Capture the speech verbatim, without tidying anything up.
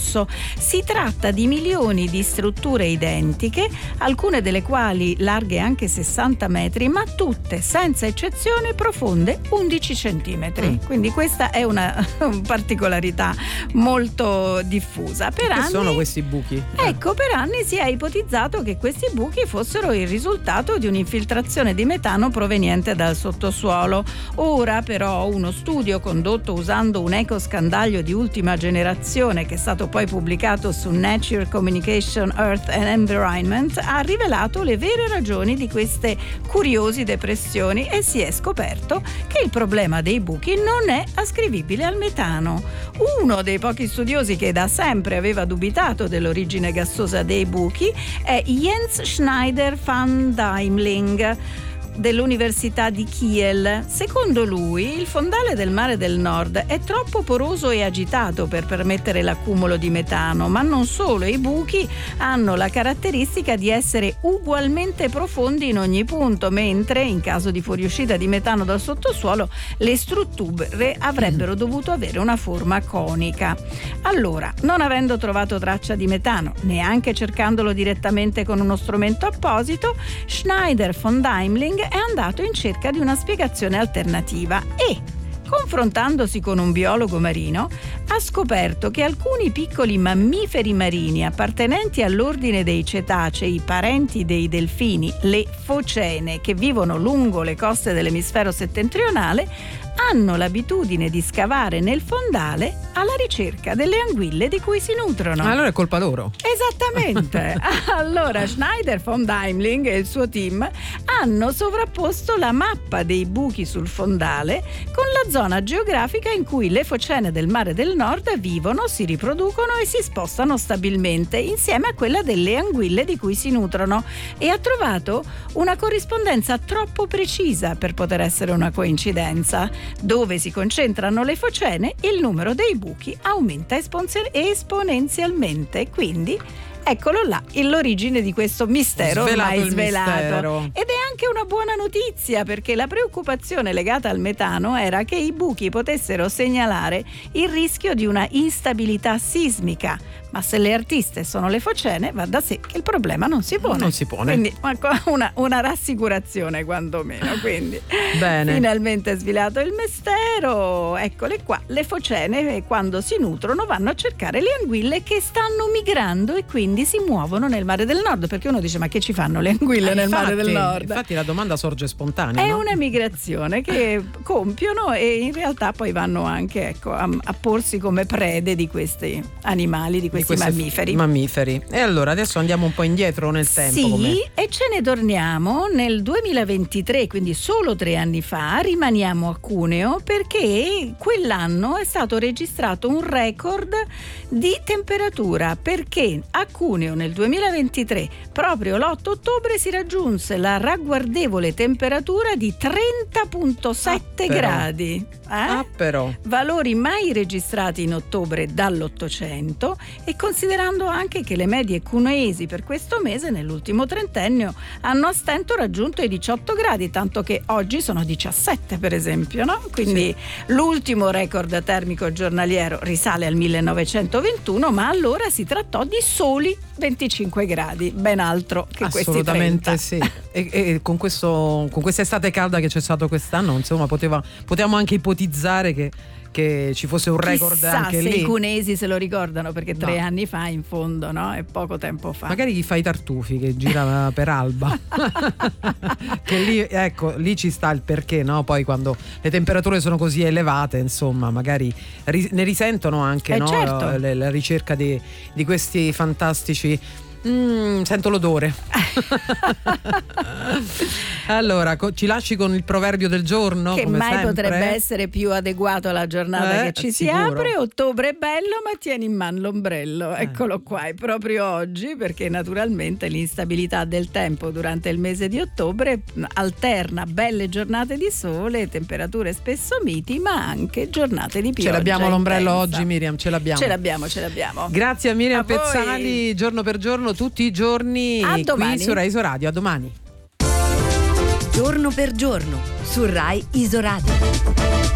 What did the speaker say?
rosso. Si tratta di milioni di strutture identiche, alcune delle quali larghe anche sessanta metri, ma tutte senza eccezione profonde undici centimetri. Mm. Quindi questa è una particolarità molto diffusa. Per che anni, sono questi buchi? Ecco, per anni si è ipotizzato che questi buchi fossero il risultato di un'infiltrazione di metano proveniente dal sottosuolo. Ora però uno studio condotto usando un ecoscandaglio di ultima generazione, che è stato poi pubblicato su Nature Communication Earth and Environment, ha rivelato le vere ragioni di queste curiosi depressioni e si è scoperto che il problema dei buchi non è ascrivibile al metano. Uno dei pochi studiosi che da sempre aveva dubitato dell'origine gassosa dei buchi è Jens Schneider van Daimling dell'Università di Kiel. Secondo lui, il fondale del Mare del Nord è troppo poroso e agitato per permettere l'accumulo di metano, ma non solo, i buchi hanno la caratteristica di essere ugualmente profondi in ogni punto, mentre in caso di fuoriuscita di metano dal sottosuolo le strutture avrebbero dovuto avere una forma conica. Allora, non avendo trovato traccia di metano, neanche cercandolo direttamente con uno strumento apposito, Schneider von Daimling è andato in cerca di una spiegazione alternativa e, confrontandosi con un biologo marino, ha scoperto che alcuni piccoli mammiferi marini appartenenti all'ordine dei cetacei, parenti dei delfini, le focene, che vivono lungo le coste dell'emisfero settentrionale, hanno l'abitudine di scavare nel fondale alla ricerca delle anguille di cui si nutrono. Allora è colpa loro. Esattamente. Allora Schneider von Daimling e il suo team hanno sovrapposto la mappa dei buchi sul fondale con la zona geografica in cui le focene del Mare del Nord vivono, si riproducono e si spostano stabilmente, insieme a quella delle anguille di cui si nutrono, e ha trovato una corrispondenza troppo precisa per poter essere una coincidenza. Dove si concentrano le focene, il numero dei buchi aumenta espon- esponenzialmente. Quindi eccolo là, l'origine di questo mistero svelato ormai il svelato. Mistero. Ed è anche una buona notizia, perché la preoccupazione legata al metano era che i buchi potessero segnalare il rischio di una instabilità sismica. Ma se le artiste sono le focene, va da sé che il problema non si pone. Non si pone. Quindi una, una rassicurazione quantomeno. Quindi bene. Finalmente svelato il mistero. Eccole qua, le focene quando si nutrono vanno a cercare le anguille che stanno migrando e quindi si muovono nel Mare del Nord, perché uno dice: ma che ci fanno le anguille eh, nel infatti, Mare del Nord? Infatti la domanda sorge spontanea. È no? una migrazione che compiono e in realtà poi vanno anche, ecco, a, a porsi come prede di questi animali, di questi Di mammiferi. mammiferi. E allora adesso andiamo un po' indietro nel tempo. Sì, com'è? e ce ne torniamo nel duemilaventitré, quindi solo tre anni fa. Rimaniamo a Cuneo perché quell'anno è stato registrato un record di temperatura, perché a Cuneo nel duemilaventitré, proprio l'otto ottobre, si raggiunse la ragguardevole temperatura di trenta virgola sette ah, gradi. Eh? Ah, però. Valori mai registrati in ottobre dall'Ottocento, e considerando anche che le medie cuneesi per questo mese nell'ultimo trentennio hanno a stento raggiunto i diciotto gradi, tanto che oggi sono diciassette per esempio, no? Quindi sì. L'ultimo record termico giornaliero risale al millenovecentoventuno, ma allora si trattò di soli venticinque gradi, ben altro che questi trenta. Assolutamente sì. E, e con questo con questa estate calda che c'è stato quest'anno, insomma, poteva potevamo anche ipotizzare che che ci fosse un record. Chissà anche se lì. i cunesi se lo ricordano, perché No. tre anni fa in fondo, no? È poco tempo fa. Magari chi fa i tartufi che gira per Alba. Che lì, ecco, lì ci sta il perché, no? Poi quando le temperature sono così elevate, insomma, magari ri- ne risentono anche, Eh, no? certo. la, la ricerca di, di questi fantastici. Mm, sento l'odore. Allora, co- ci lasci con il proverbio del giorno? Che come mai sempre? potrebbe essere più adeguato alla giornata Eh, che ci sicuro. si apre. Ottobre è bello, ma tieni in mano l'ombrello. Eh. Eccolo qua, è proprio oggi, perché naturalmente l'instabilità del tempo durante il mese di ottobre alterna belle giornate di sole, temperature spesso miti, ma anche giornate di pioggia. Ce l'abbiamo l'ombrello intensa. oggi, Miriam, ce l'abbiamo. Ce l'abbiamo, ce l'abbiamo. Grazie a Miriam A voi. Pezzali, giorno per giorno, tutti i giorni, A qui domani. su Rai Isoradio. A domani. Giorno per giorno su Rai Isoradio.